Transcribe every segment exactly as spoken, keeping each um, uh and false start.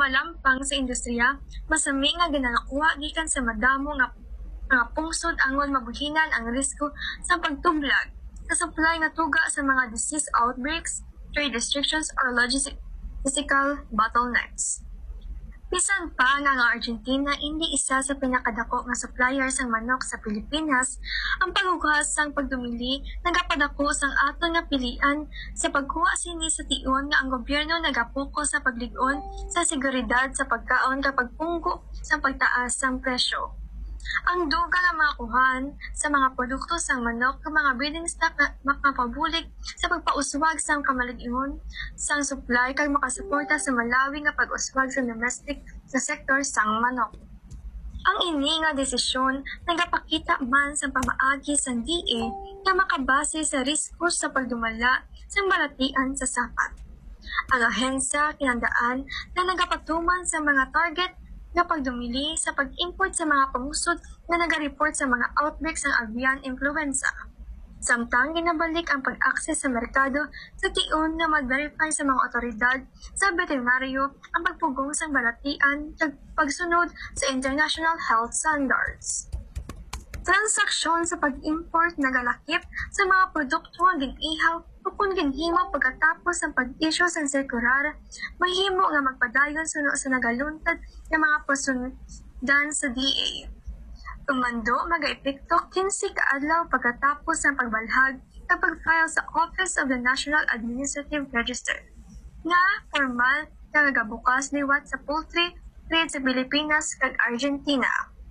lumalampang sa industriya, masami nga ginakakuha gikan sa madamo nga mga pungsod angon mabuhinan ang risko sa pagtublag sa supply nga tuga sa mga disease outbreaks, trade restrictions, or logistical bottlenecks. Bisan pa nga ang Argentina hindi isa sa pinakadako nga supplier sang manok sa Pilipinas, ang paghugas sang pagdumili nagapadako sang aton nga pilian sa pagkuha sini sa tion nga ang gobyerno nagapokus sa paglig-on sa seguridad sa pagkaon kapag punggo sa pagtaas sang presyo. Ang duga nga mga kuhan sa mga produkto sang manok ng mga breeding stock na makapabulig sa pagpauswag sang kamalig-ingon sang supply kag makasuporta sa malawi nga pag-uswag sa domestic sa sektor sang manok. Ang ini nga desisyon nagapakita man sa pamaagi sang D A nga makabase sa risko sa pagdumala sang balatian sa sapat. Ang ahensya kinandaan na nagapatuman sa mga target nga pagdumili sa pag-import sa mga pangusod na naga-report sa mga outbreaks ng avian influenza. Samtang ginabalik ang pag-access sa merkado sa tion na mag-verify sa mga otoridad sa veterinaryo ang pagpugong sa balatian at pagsunod sa international health standards. Transaksyon sa pag-import nagalakip sa mga produkto nga gin-ihaw o kung ginhimo pagkatapos ng pag-issue sa sirkular, mahimo nga magpadayon suno sa nagaluntad ng mga pasundan sa D A. Tumando mag-epekto kinsi kaadlaw pagkatapos ng pagbalhag ng pag-file sa Office of the National Administrative Register nga formal nga nagabukas liwat sa poultry trade sa Pilipinas kag Argentina.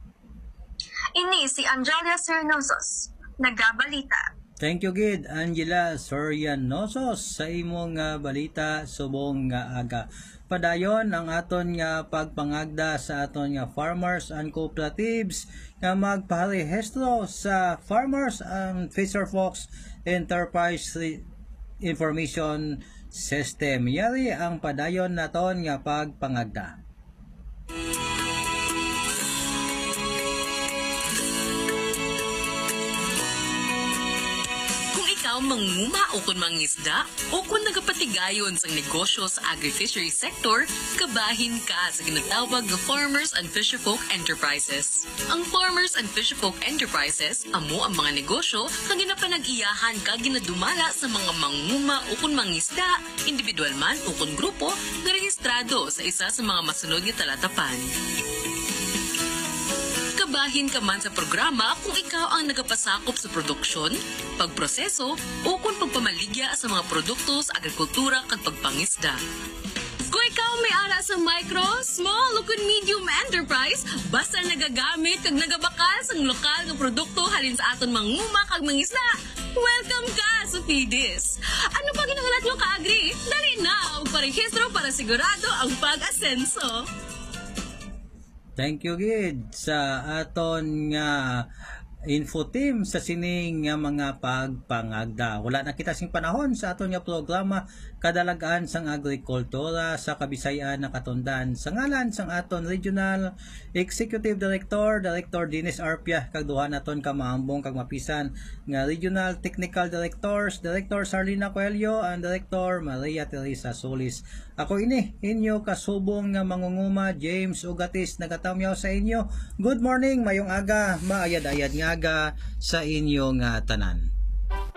Ini si Angelia Sernosos, nagabalita. Thank you gid Angela Sorianosos sa imong nga balita subong nga aga. Padayon ang aton nga pagpangagda sa aton nga farmers and cooperatives nga magpahalihestro sa Farmers and Fisherfolks Enterprise Information System. Yari ang padayon naton nga pagpangagda. Manguma o kung mangisda o kung nagapatigayon sa negosyo sa agri-fishery sector, kabahin ka sa ginatawag na Farmers and Fisherfolk Enterprises. Ang Farmers and Fisherfolk Enterprises amo ang mga negosyo nga ginapanag-iyahan ka ginadumala sa mga manguma o kung mangisda, individual man o kung grupo na rehistrado sa isa sa mga masunod nga talatapan. Kabahin ka man sa programa kung ikaw ang nagapasakop sa produksyon, pagproseso o kung pagpamaligya sa mga produkto sa agrikultura kag pagpangisda. Kung ikaw may ara sa micro, small o kung medium enterprise, basta nagagamit kag nagabakal sa lokal nga produkto halin sa aton manguma kag mangisda, welcome ka sa Fidis. Ano pa ginangalat nyo ka-agri? Dali na ang parehistro para sigurado ang pag-asenso. Thank you gid sa aton nga info team sa sining nga mga pagpangagda. Wala na kita sing panahon sa aton nga programa kadalagaan sang agrikultura sa Kabisayan na katundan. Sa ngalan sang aton Regional Executive Director, Director Dennis Arpia, kag duha naton ka maambong kag mapisan nga Regional Technical Directors, Director Sarlina Coelho and Director Maria Teresa Solis. Ako ini inyo kasubong nga mangunguma James Ugatis nagatamyaw sa inyo. Good morning, mayong aga, maayad-ayad nga aga sa inyo nga tanan.